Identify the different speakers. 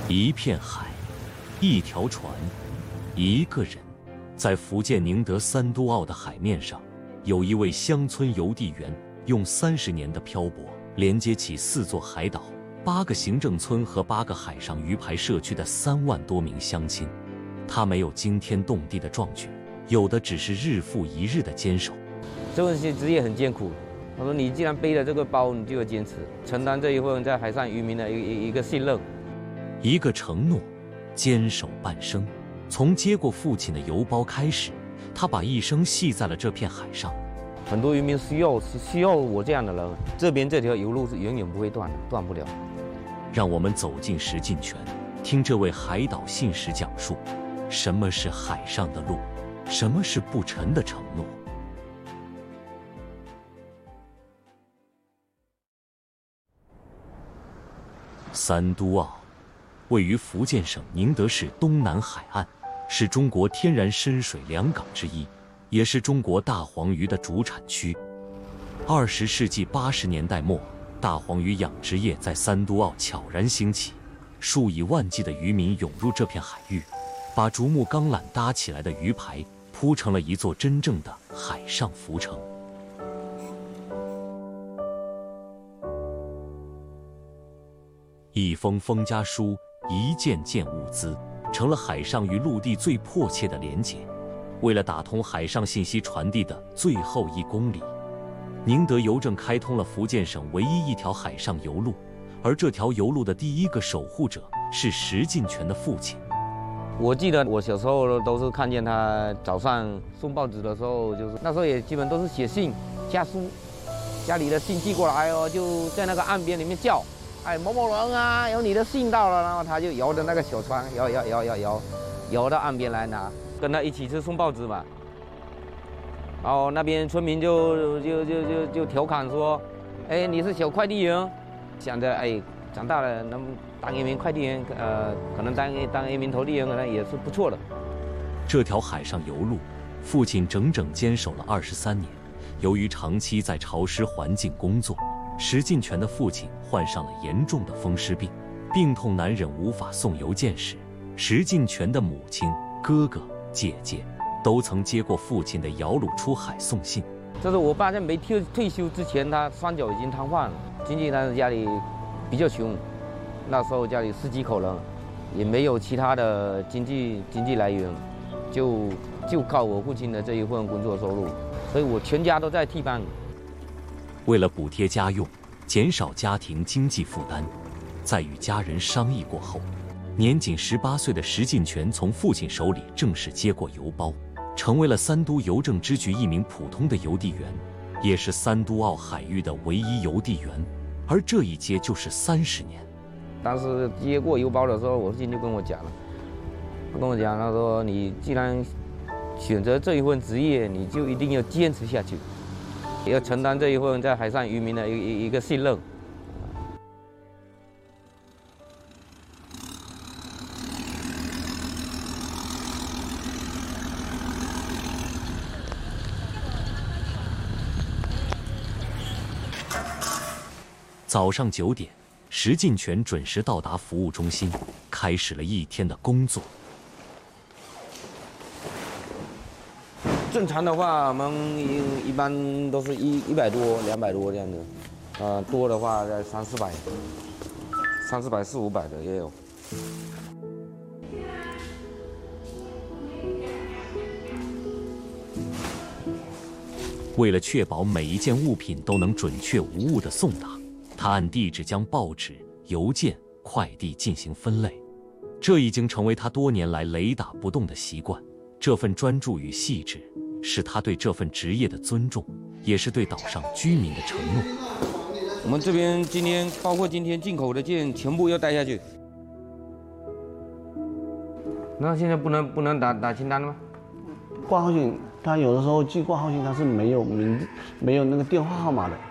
Speaker 1: 一片海，一条船，一个人，在福建宁德三都澳的海面上，有一位乡村邮递员，用30年的漂泊，连接起4座海岛、8个行政村和8个海上鱼排社区的3万多名乡亲。他没有惊天动地的壮举，有的只是日复一日的坚守。
Speaker 2: 这份职业很艰苦。他说：“你既然背了这个包，你就要坚持，承担这一份在海上渔民的一个信任，
Speaker 1: 一个承诺，坚守半生。从接过父亲的邮包开始，他把一生系在了这片海上。
Speaker 2: 很多渔民需要我这样的人。这边这条邮路是永远不会断的，断不了。”
Speaker 1: 让我们走进石进泉，听这位海岛信使讲述，什么是海上的路，什么是不沉的承诺。三都澳位于福建省宁德市东南海岸，是中国天然深水良港之一，也是中国大黄鱼的主产区。20世纪80年代末，大黄鱼养殖业在三都澳悄然兴起，数以万计的渔民涌入这片海域，把竹木钢缆搭起来的鱼排铺成了一座真正的海上浮城。一封封家书，一件件物资，成了海上与陆地最迫切的连结。为了打通海上信息传递的最后1公里，宁德邮政开通了福建省唯一一条海上邮路，而这条邮路的第一个守护者是石进泉的父亲。
Speaker 2: 我记得我小时候都是看见他早上送报纸的时候，就是那时候也基本都是写信、家书，家里的信寄过来哦，就在那个岸边里面叫。哎，某某人啊，有你的信到了，然后他就摇着那个小船，摇到岸边来拿，跟他一起去送报纸嘛。然后那边村民就调侃说，哎，你是小快递员，想着哎，长大了能当一名快递员，可能当一名投递员可能也是不错的。
Speaker 1: 这条海上邮路，父亲整整坚守了23年。由于长期在潮湿环境工作，石进泉的父亲患上了严重的风湿病，病痛难忍，无法送邮件时，石进泉的母亲、哥哥、姐姐都曾接过父亲的摇橹出海送信。
Speaker 2: 这是我爸在没退休之前，他双脚已经瘫痪了，经济当时家里比较穷，那时候家里10几口人，也没有其他的经济来源，就靠我父亲的这一份工作收入，所以我全家都在替班。
Speaker 1: 为了补贴家用，减少家庭经济负担，在与家人商议过后，年仅18岁的石进泉从父亲手里正式接过邮包，成为了三都邮政支局一名普通的邮递员，也是三都澳海域的唯一邮递员，而这一接就是30年。
Speaker 2: 当时接过邮包的时候，我父亲就跟我讲了，他说你既然选择这一份职业，你就一定要坚持下去，也要承担这一份在海上渔民的一个信任。
Speaker 1: 早上9点，石进泉准时到达服务中心，开始了一天的工作。
Speaker 2: 正常的话，我们一般都是100多、200多这样的，多的话在300-400、400-500的也有。
Speaker 1: 为了确保每一件物品都能准确无误地送达，他按地址将报纸、邮件、快递进行分类，这已经成为他多年来雷打不动的习惯。这份专注与细致，是他对这份职业的尊重，也是对岛上居民的承诺。
Speaker 2: 我们这边包括今天进口的件，全部要带下去。那现在不能打清单了吗？
Speaker 3: 挂号信，他有的时候寄挂号信，他是没有那个电话号码的。